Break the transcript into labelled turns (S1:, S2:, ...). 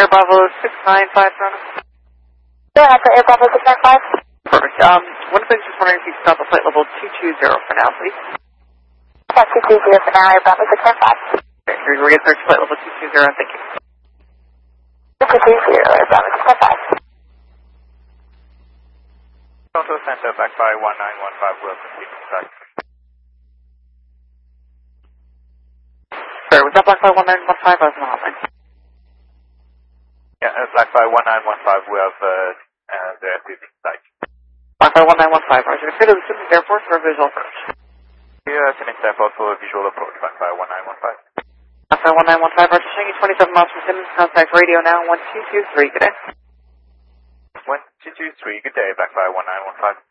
S1: Air Bravo 695, Toronto.
S2: Go ahead for Air Bravo 695.
S1: Perfect. One thing, just wondering if you could stop at flight level 220 for now, please.
S2: Stop 220 for now, Air Bravo 695.
S1: Okay, here we get to flight level 220, thank you.
S2: 220, Air Bravo 695.
S3: Toronto Center, back by 1915, will continue back.
S1: Sorry, was that Black by 1915? I was on the hotline.
S3: Yeah, Black by 1915, we have the FPV site.
S1: Black by 1915, Roger. Clear to the Simmons Airport for a visual approach.
S3: Here, Simmons Airport for a visual approach, back by 1915.
S1: Black by 1915, Roger. Showing you 27 miles from Simmons. Contact radio now, 1223. Good day.
S3: 1223, good day, back by 1915.